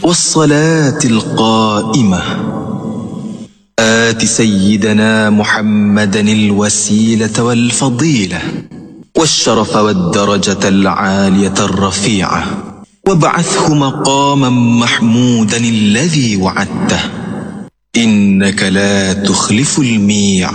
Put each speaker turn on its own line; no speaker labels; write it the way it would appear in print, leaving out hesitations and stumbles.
والصلاة القائمة آت سيدنا محمدا الوسيلة والفضيلة والشرف والدرجة العالية الرفيعة، وابعثه مقاما محمودا الذي وعدته، إنك لا تخلف الميعاد.